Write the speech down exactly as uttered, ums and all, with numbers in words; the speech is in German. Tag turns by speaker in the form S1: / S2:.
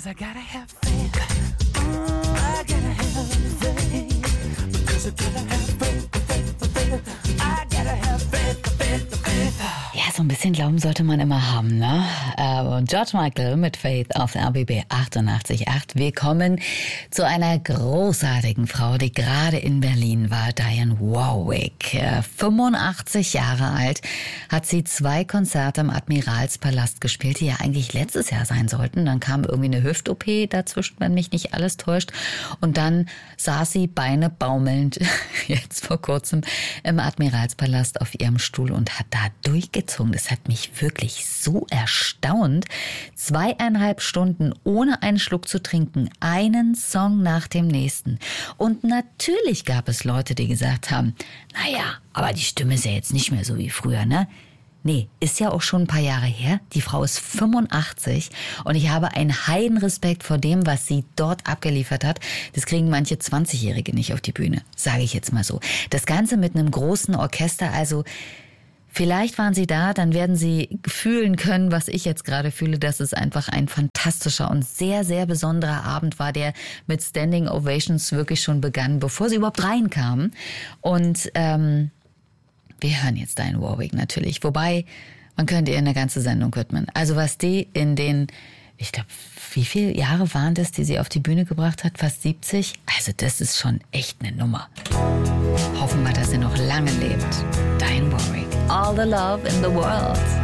S1: 'cause I gotta have faith. Mm, I gotta have faith. Because I gotta have faith, faith, faith. I gotta have faith, faith, faith.
S2: Ja, so ein bisschen Glauben sollte man immer haben, ne? Und George Michael mit Faith auf R B B achtundachtzig Komma acht. Wir kommen zu einer großartigen Frau, die gerade in Berlin war, Dionne Warwick. fünfundachtzig Jahre alt, hat sie zwei Konzerte im Admiralspalast gespielt, die ja eigentlich letztes Jahr sein sollten. Dann kam irgendwie eine Hüft-O P dazwischen, wenn mich nicht alles täuscht. Und dann saß sie Beine baumelnd, jetzt vor kurzem, im Admiralspalast auf ihrem Stuhl und hat da durchgezogen. Das hat mich wirklich so erstaunt. Zweieinhalb Stunden ohne einen Schluck zu trinken, einen Song nach dem nächsten. Und natürlich gab es Leute, die gesagt haben, naja, aber die Stimme ist ja jetzt nicht mehr so wie früher, ne? Nee, ist ja auch schon ein paar Jahre her. Die Frau ist fünfundachtzig und ich habe einen Heidenrespekt vor dem, was sie dort abgeliefert hat. Das kriegen manche zwanzigjährige nicht auf die Bühne, sage ich jetzt mal so. Das Ganze mit einem großen Orchester, also vielleicht waren Sie da, dann werden Sie fühlen können, was ich jetzt gerade fühle, dass es einfach ein fantastischer und sehr, sehr besonderer Abend war, der mit Standing Ovations wirklich schon begann, bevor sie überhaupt reinkamen. Und ähm, wir hören jetzt Dionne Warwick natürlich, wobei man könnte ihr eine ganze Sendung widmen. Also was die in den, ich glaube, wie viele Jahre waren das, die sie auf die Bühne gebracht hat? Fast siebzig? Also das ist schon echt eine Nummer. Hoffen wir, dass sie noch lange lebt. Dionne Warwick. All the love in the world.